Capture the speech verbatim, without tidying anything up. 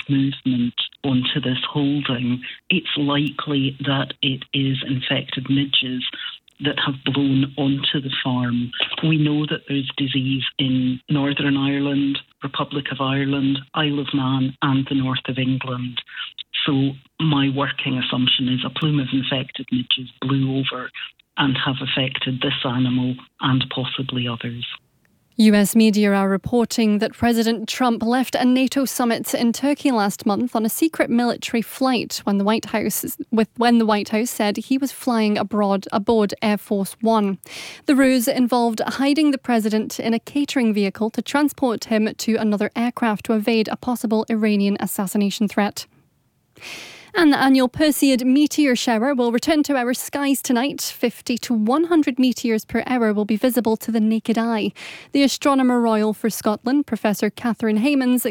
movement onto this holding, it's likely that it is infected midges that have blown onto the farm. We know that there's disease in Northern Ireland, Republic of Ireland, Isle of Man and the north of England. So my working assumption is a plume of infected midges blew over and have affected this animal and possibly others. U S media are reporting that President Trump left a NATO summit in Turkey last month on a secret military flight when the White House with when the White House said he was flying abroad aboard Air Force One. The ruse involved hiding the president in a catering vehicle to transport him to another aircraft to evade a possible Iranian assassination threat. And the annual Perseid meteor shower will return to our skies tonight. fifty to one hundred meteors per hour will be visible to the naked eye. The Astronomer Royal for Scotland, Professor Catherine Haymans,